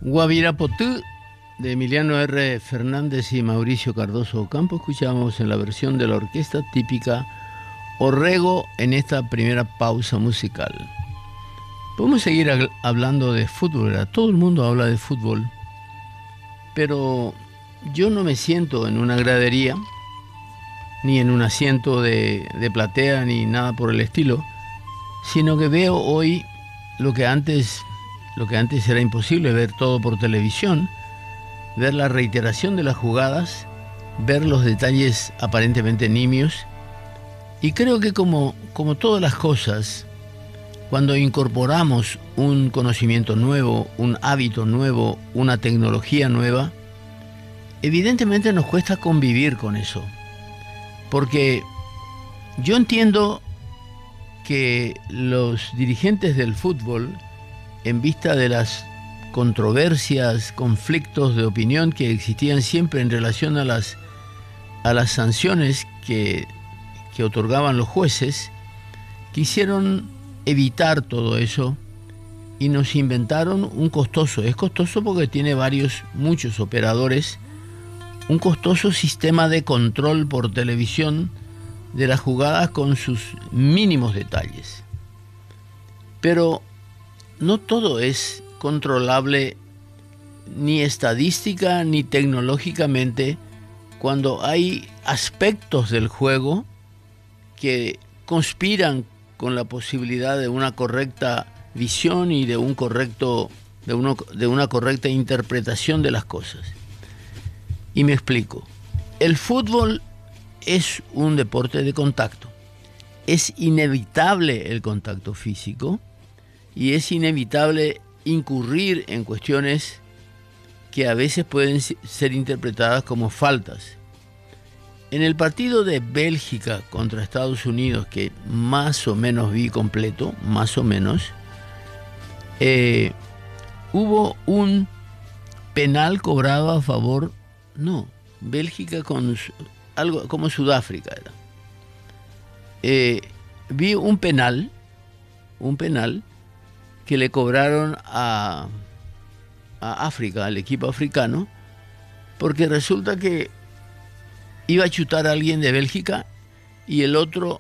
Guavirapotú de Emiliano R. Fernández y Mauricio Cardoso Ocampo. Escuchamos en la versión de la orquesta típica Orrego en esta primera pausa musical. Podemos seguir hablando de fútbol, ¿verdad? Todo el mundo habla de fútbol, pero yo no me siento en una gradería, ni en un asiento de platea, ni nada por el estilo, sino que veo hoy lo que antes era imposible, ver todo por televisión, ver la reiteración de las jugadas, ver los detalles aparentemente nimios. Y creo que como todas las cosas, cuando incorporamos un conocimiento nuevo, un hábito nuevo, una tecnología nueva, evidentemente nos cuesta convivir con eso. Porque yo entiendo que los dirigentes del fútbol, en vista de las controversias, conflictos de opinión que existían siempre en relación a las sanciones que otorgaban los jueces, quisieron evitar todo eso y nos inventaron es costoso porque tiene muchos operadores, un costoso sistema de control por televisión de las jugadas con sus mínimos detalles. Pero no todo es controlable ni estadística ni tecnológicamente cuando hay aspectos del juego que conspiran con la posibilidad de una correcta visión y de una correcta interpretación de las cosas. Y me explico. El fútbol es un deporte de contacto. Es inevitable el contacto físico y es inevitable incurrir en cuestiones que a veces pueden ser interpretadas como faltas. En el partido de Bélgica contra Estados Unidos, que más o menos vi completo, hubo un penal cobrado a favor, Bélgica con algo como Sudáfrica era. Vi un penal que le cobraron a África, al equipo africano, porque resulta que iba a chutar a alguien de Bélgica y el otro,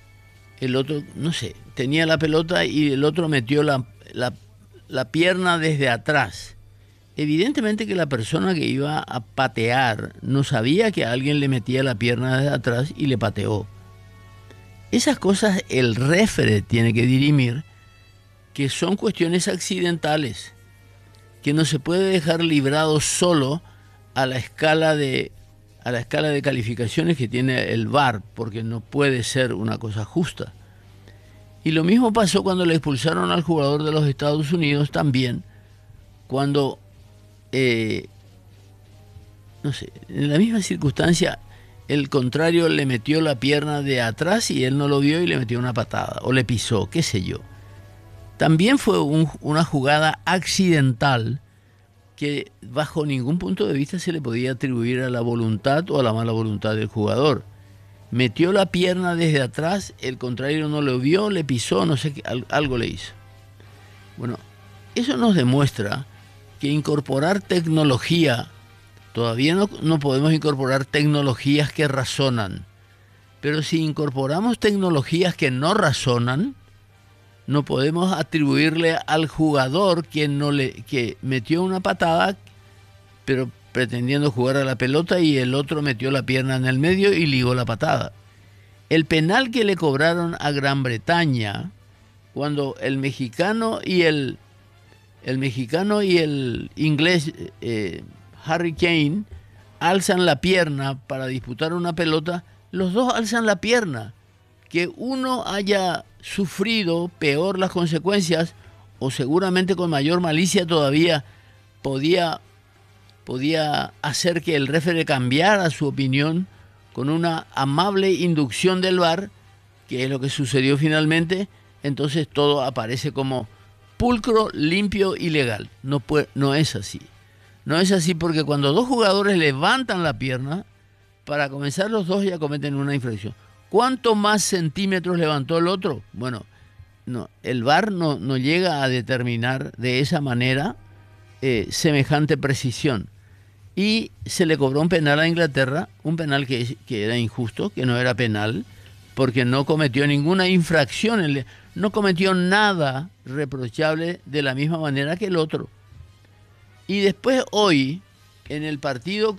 tenía la pelota y el otro metió la pierna desde atrás. Evidentemente que la persona que iba a patear no sabía que alguien le metía la pierna desde atrás y le pateó. Esas cosas el referee tiene que dirimir, que son cuestiones accidentales, que no se puede dejar librado solo a la escala de calificaciones que tiene el VAR, porque no puede ser una cosa justa. Y lo mismo pasó cuando le expulsaron al jugador de los Estados Unidos también, cuando, en la misma circunstancia, el contrario le metió la pierna de atrás y él no lo vio y le metió una patada, o le pisó, qué sé yo. También fue una jugada accidental que bajo ningún punto de vista se le podía atribuir a la voluntad o a la mala voluntad del jugador. Metió la pierna desde atrás, el contrario no lo vio, le pisó, algo le hizo. Bueno, eso nos demuestra que incorporar tecnología, todavía no podemos incorporar tecnologías que razonan, pero si incorporamos tecnologías que no razonan, no podemos atribuirle al jugador que metió una patada, pero pretendiendo jugar a la pelota, y el otro metió la pierna en el medio y ligó la patada. El penal que le cobraron a Gran Bretaña, cuando el mexicano y el inglés Harry Kane alzan la pierna para disputar una pelota, los dos alzan la pierna. Que uno haya sufrido peor las consecuencias, o seguramente con mayor malicia todavía, podía hacer que el referee cambiara su opinión con una amable inducción del VAR, que es lo que sucedió finalmente. Entonces todo aparece como pulcro, limpio y legal. No es así. No es así, porque cuando dos jugadores levantan la pierna, para comenzar los dos ya cometen una infracción. ¿Cuánto más centímetros levantó el otro? Bueno, el VAR no llega a determinar de esa manera semejante precisión. Y se le cobró un penal a Inglaterra, un penal que era injusto, que no era penal, porque no cometió ninguna infracción, no cometió nada reprochable de la misma manera que el otro. Y después hoy, en el partido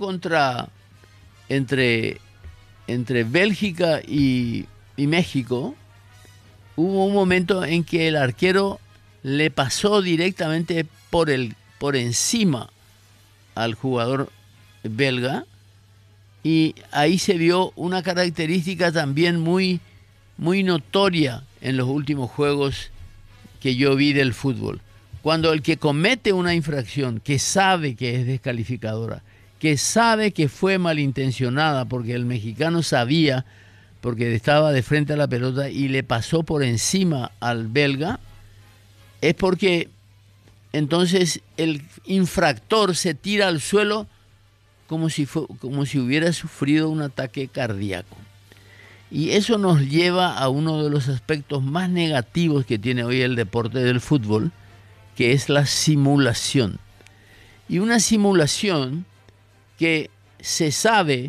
entre Bélgica y México, hubo un momento en que el arquero le pasó directamente por encima al jugador belga, y ahí se vio una característica también muy, muy notoria en los últimos juegos que yo vi del fútbol. Cuando el que comete una infracción, que sabe que es descalificadora, que sabe que fue malintencionada, porque el mexicano sabía, porque estaba de frente a la pelota y le pasó por encima al belga, es porque entonces el infractor se tira al suelo como si hubiera sufrido un ataque cardíaco. Y eso nos lleva a uno de los aspectos más negativos que tiene hoy el deporte del fútbol, que es la simulación. Y una simulación que se sabe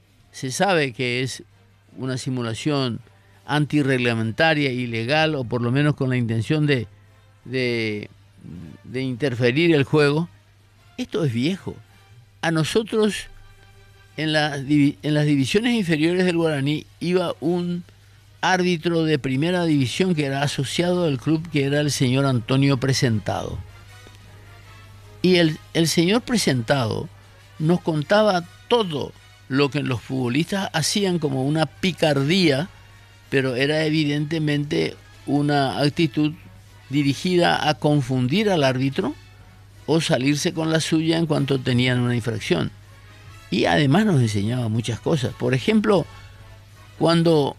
que es una simulación antirreglamentaria, ilegal, o por lo menos con la intención de interferir el juego. Esto es viejo. A nosotros en las divisiones inferiores del Guaraní iba un árbitro de primera división que era asociado del club, que era el señor Antonio Presentado. Y el señor Presentado nos contaba todo lo que los futbolistas hacían como una picardía, pero era evidentemente una actitud dirigida a confundir al árbitro o salirse con la suya en cuanto tenían una infracción. Y además nos enseñaba muchas cosas. Por ejemplo, cuando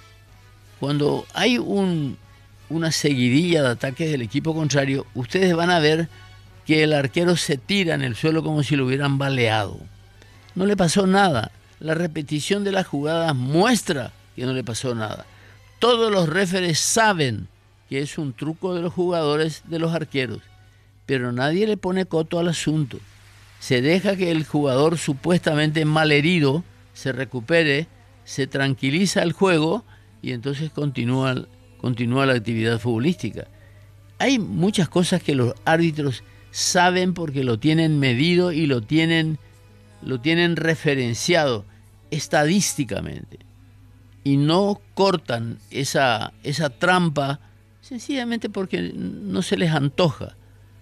hay una seguidilla de ataques del equipo contrario, ustedes van a ver que el arquero se tira en el suelo como si lo hubieran baleado. No le pasó nada. La repetición de las jugadas muestra que no le pasó nada. Todos los referees saben que es un truco de los jugadores, de los arqueros, pero nadie le pone coto al asunto. Se deja que el jugador supuestamente malherido se recupere, se tranquiliza el juego y entonces continúa la actividad futbolística. Hay muchas cosas que los árbitros saben porque lo tienen medido y lo tienen referenciado estadísticamente, y no cortan esa trampa sencillamente porque no se les antoja.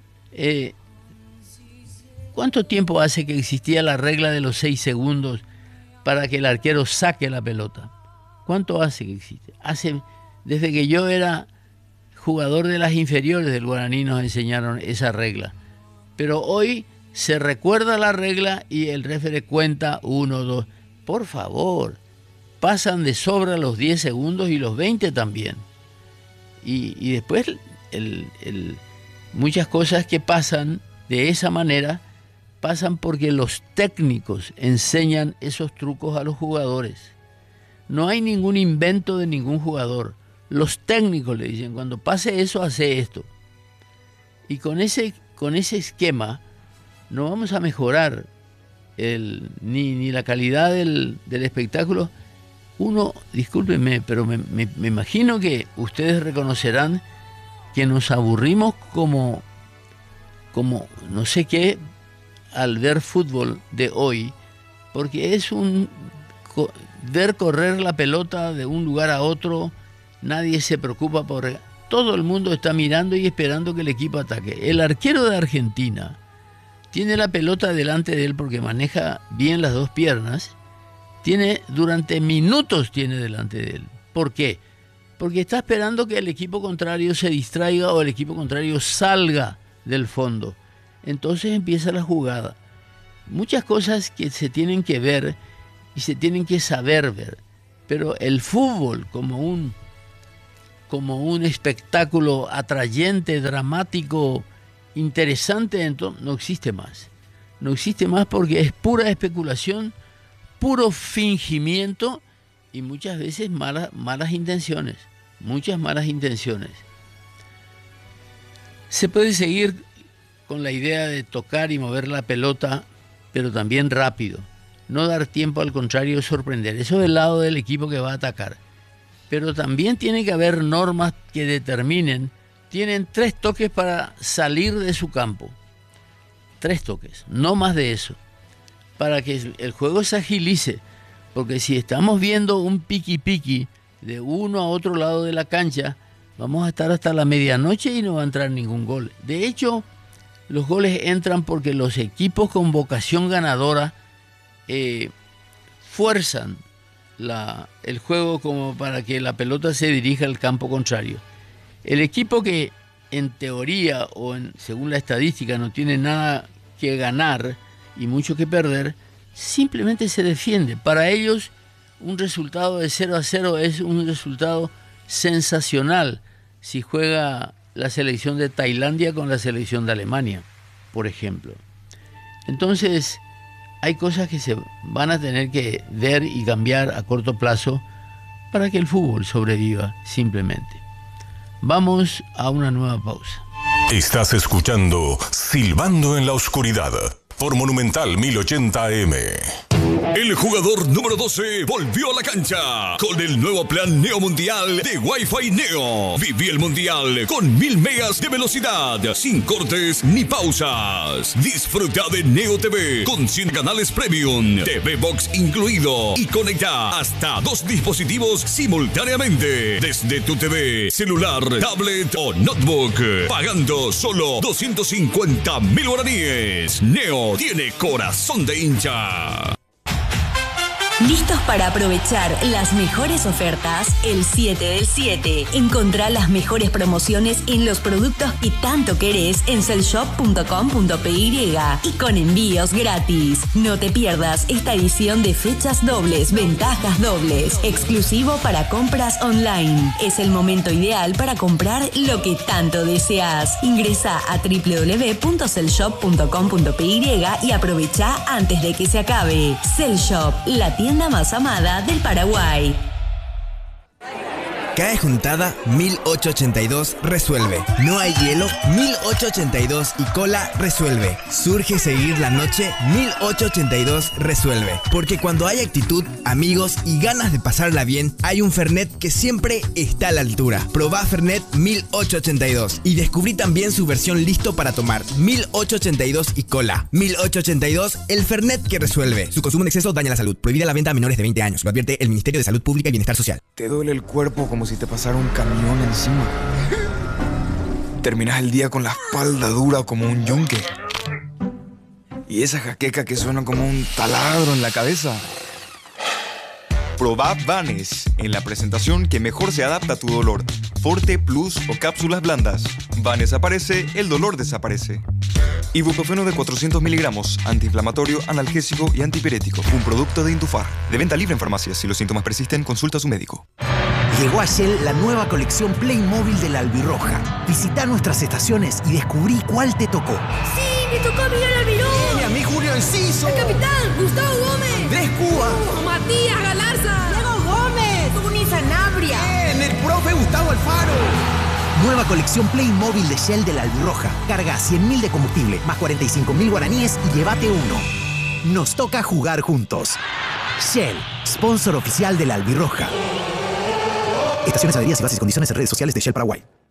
¿Cuánto tiempo hace que existía la regla de los 6 segundos para que el arquero saque la pelota? ¿Cuánto hace que existe? Desde que yo era jugador de las inferiores del Guaraní nos enseñaron esa regla. Pero hoy se recuerda la regla y el referee cuenta 1, 2. Por favor, pasan de sobra los 10 segundos y los 20 también. Y después muchas cosas que pasan de esa manera pasan porque los técnicos enseñan esos trucos a los jugadores. No hay ningún invento de ningún jugador. Los técnicos le dicen, cuando pase eso, hace esto. Y con ese esquema no vamos a mejorar ni la calidad del espectáculo. Discúlpenme, pero me imagino que ustedes reconocerán que nos aburrimos como no sé qué al ver fútbol de hoy, porque es ver correr la pelota de un lugar a otro, nadie se preocupa todo el mundo está mirando y esperando que el equipo ataque. El arquero de Argentina tiene la pelota delante de él porque maneja bien las dos piernas, durante minutos tiene delante de él. ¿Por qué? Porque está esperando que el equipo contrario se distraiga o el equipo contrario salga del fondo. Entonces empieza la jugada. Muchas cosas que se tienen que ver y se tienen que saber ver. Pero el fútbol como un espectáculo atrayente, dramático, interesante, entonces no existe más. No existe más porque es pura especulación, puro fingimiento y muchas veces malas intenciones. Muchas malas intenciones. Se puede seguir con la idea de tocar y mover la pelota, pero también rápido. No dar tiempo, al contrario, sorprender. Eso del lado del equipo que va a atacar. Pero también tiene que haber normas que determinen. Tienen 3 toques para salir de su campo. 3 toques, no más de eso. Para que el juego se agilice. Porque si estamos viendo un piqui-piqui de uno a otro lado de la cancha, vamos a estar hasta la medianoche y no va a entrar ningún gol. De hecho, los goles entran porque los equipos con vocación ganadora fuerzan el juego como para que la pelota se dirija al campo contrario. El equipo que en teoría o según la estadística no tiene nada que ganar y mucho que perder, simplemente se defiende. Para ellos un resultado de 0-0 es un resultado sensacional si juega la selección de Tailandia con la selección de Alemania, por ejemplo. Entonces hay cosas que se van a tener que ver y cambiar a corto plazo para que el fútbol sobreviva simplemente. Vamos a una nueva pausa. Estás escuchando Silbando en la Oscuridad por Monumental 1080 AM. El jugador número 12 volvió a la cancha con el nuevo plan Neo Mundial de Wi-Fi Neo. Viví el Mundial con 1000 megas de velocidad, sin cortes ni pausas. Disfruta de Neo TV con 100 canales premium, TV Box incluido, y conecta hasta 2 dispositivos simultáneamente desde tu TV, celular, tablet o notebook, pagando solo 250.000 guaraníes. Neo tiene corazón de hincha. ¿Listos para aprovechar las mejores ofertas? El 7 del 7. Encontrá las mejores promociones en los productos que tanto querés en cellshop.com.py y con envíos gratis. No te pierdas esta edición de fechas dobles, ventajas dobles, exclusivo para compras online. Es el momento ideal para comprar lo que tanto deseas. Ingresa a www.cellshop.com.py y aprovecha antes de que se acabe. Cellshop, la tienda más amada del Paraguay. CAE Juntada 1882 resuelve. No hay hielo 1882 y cola resuelve. Surge seguir la noche 1882 resuelve. Porque cuando hay actitud, amigos y ganas de pasarla bien, hay un Fernet que siempre está a la altura. Probá Fernet 1882 y descubrí también su versión listo para tomar 1882 y cola. 1882, el Fernet que resuelve. Su consumo en exceso daña la salud. Prohibida la venta a menores de 20 años. Lo advierte el Ministerio de Salud Pública y Bienestar Social. Te duele el cuerpo como si te pasara un camión encima. Terminas el día con la espalda dura como un yunque. Y esa jaqueca que suena como un taladro en la cabeza. Probá Vanes en la presentación que mejor se adapta a tu dolor. Forte, Plus o cápsulas blandas. Vanes aparece, el dolor desaparece. Ibuprofeno de 400 miligramos, antiinflamatorio, analgésico y antipirético. Un producto de Intufar. De venta libre en farmacias. Si los síntomas persisten, consulta a su médico. Llegó a Shell la nueva colección Playmobil de la Albirroja. Visita nuestras estaciones y descubrí cuál te tocó. ¡Sí! ¡Me tocó Miguel Almirón! ¡Y a mí Julio Enciso! ¡El capitán Gustavo Gómez! ¡Andrés Cuba! ¡Matías Galarza! ¡Diego Gómez! ¡Tony Sanabria! ¡Bien! ¡El profe Gustavo Alfaro! Nueva colección Playmobil de Shell de la Albirroja. Carga 100.000 de combustible más 45.000 guaraníes y llévate uno. Nos toca jugar juntos. Shell, sponsor oficial de la Albirroja. Estaciones, adheridas y bases y condiciones en redes sociales de Shell Paraguay.